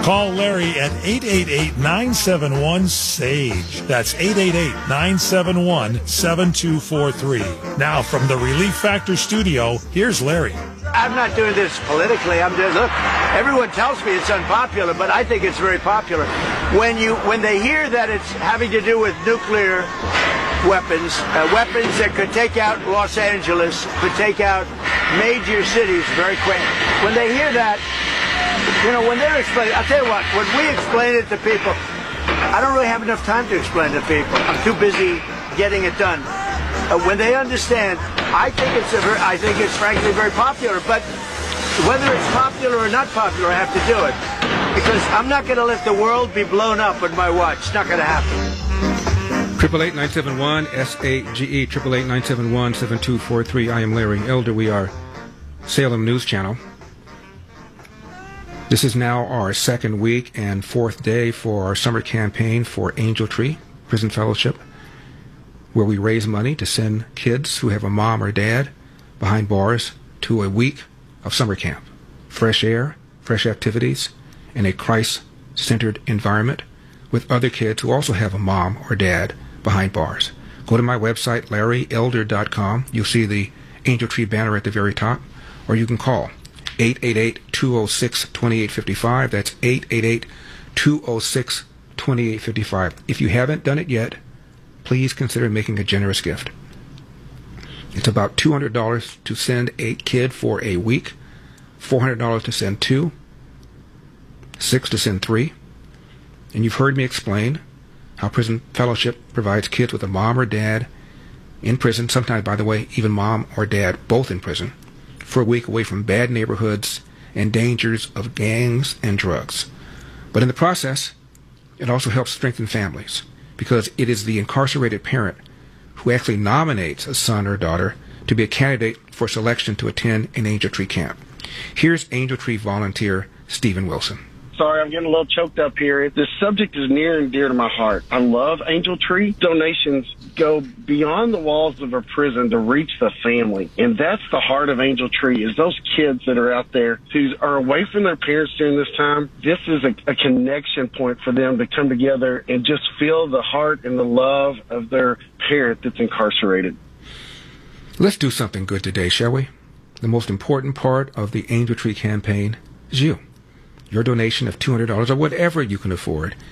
Call Larry at 888-971-SAGE. That's 888-971-7243. Now from the Relief Factor studio, here's Larry. I'm not doing this politically. I'm just, look, everyone tells me it's unpopular, but I think it's very popular. When they hear that it's having to do with nuclear weapons, weapons that could take out Los Angeles, could take out major cities very quick. When they hear that, when they're explaining, I'll tell you what, when we explain it to people, I don't really have enough time to explain it to people. I'm too busy getting it done. When they understand, I think it's frankly very popular. But whether it's popular or not popular, I have to do it because I'm not going to let the world be blown up on my watch. It's not going to happen. 888-971-SAGE, 888-971-7243. I am Larry Elder. We are Salem News Channel. This is now our second week and fourth day for our summer campaign for Angel Tree Prison Fellowship, where we raise money to send kids who have a mom or dad behind bars to a week of summer camp. Fresh air, fresh activities, and a Christ-centered environment with other kids who also have a mom or dad behind bars. Go to my website, LarryElder.com. You'll see the Angel Tree banner at the very top, or you can call 888-206-2855. That's 888-206-2855. If you haven't done it yet, please consider making a generous gift. It's about $200 to send a kid for a week, $400 to send two, $6 to send three. And you've heard me explain how Prison Fellowship provides kids with a mom or dad in prison, sometimes, by the way, even mom or dad both in prison, for a week away from bad neighborhoods and dangers of gangs and drugs. But in the process, it also helps strengthen families, because it is the incarcerated parent who actually nominates a son or daughter to be a candidate for selection to attend an Angel Tree camp. Here's Angel Tree volunteer Stephen Wilson. Sorry, I'm getting a little choked up here. This subject is near and dear to my heart. I love Angel Tree. Donations go beyond the walls of a prison to reach the family. And that's the heart of Angel Tree, is those kids that are out there who are away from their parents during this time. This is a connection point for them to come together and just feel the heart and the love of their parent that's incarcerated. Let's do something good today, shall we? The most important part of the Angel Tree campaign is you. Your donation of $200 or whatever you can afford